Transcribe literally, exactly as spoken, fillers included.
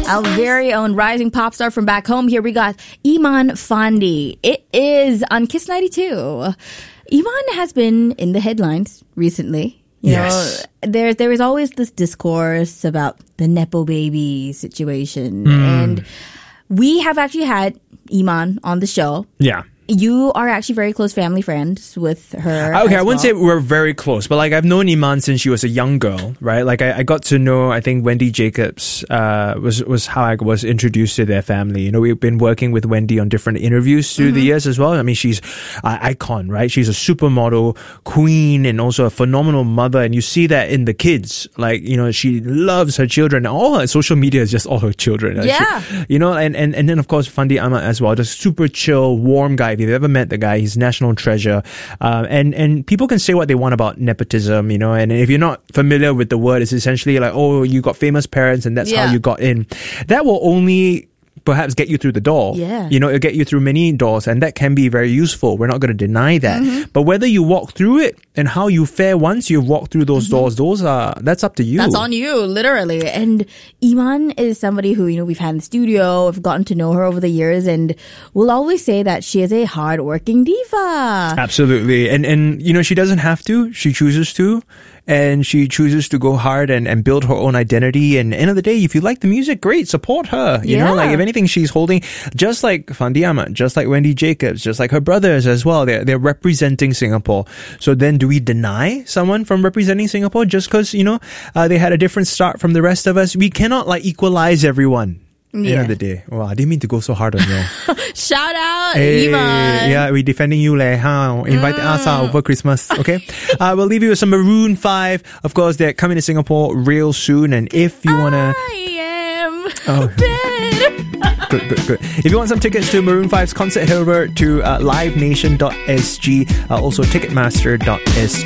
Our very own rising pop star from back home. Here we got Iman Fandi. It is on Kiss ninety-two. Iman has been in the headlines recently. You Yes. know, there, there is always this discourse about the Nepo baby situation. Mm. And we have actually had Iman on the show. Yeah. You are actually very close family friends with her. Okay, as I wouldn't well. say we're very close, but like I've known Iman since she was a young girl, right? Like I, I got to know, I think Wendy Jacobs uh, was was how I was introduced to their family. You know, we've been working with Wendy on different interviews through Mm-hmm. the years as well. I mean, she's an icon, right? She's a supermodel queen and also a phenomenal mother, and you see that in the kids. Like, you know, she loves her children. All her social media is just all her children. Like, Yeah. she- you know, and, and, and then of course Fandi Ahmad as well, just super chill, warm guy. If you've ever met the guy, he's national treasure. Um, and, and people can say what they want about nepotism, you know, and if you're not familiar with the word, it's essentially like, oh, you got famous parents and that's Yeah. how you got in. That will only perhaps get you through the door. Yeah. You know, it'll get you through many doors, and that can be very useful. We're not going to deny that. Mm-hmm. But whether you walk through it and how you fare once you've walked through those doors, those are, that's up to you. Mm-hmm. That's on you, literally. And Iman is somebody who, you know, we've had in the studio, we've gotten to know her over the years, and we'll always say that she is a hardworking diva. Absolutely. And, and, you know, she doesn't have to. She chooses to. And she chooses to go hard and, and build her own identity. And end of the day, if you like the music, great, support her. You Yeah. know, like if anything, she's holding, just like Fandi Ahmad, just like Wendy Jacobs, just like her brothers as well. They're, they're representing Singapore. So then do we deny someone from representing Singapore just because, you know, uh, they had a different start from the rest of us? We cannot like equalize everyone. End Yeah. of the day. Wow, I didn't mean to go so hard on you. Shout out, Hey, Iman. yeah, we're defending you, leh. Huh? Inviting us out over Christmas, okay? uh, we'll leave you with some Maroon five. Of course, they're coming to Singapore real soon. And if you want to... I am Oh. bitter. Good, good, good. If you want some tickets to Maroon five's concert, head over to uh, live nation dot s g, uh, also ticketmaster dot s g.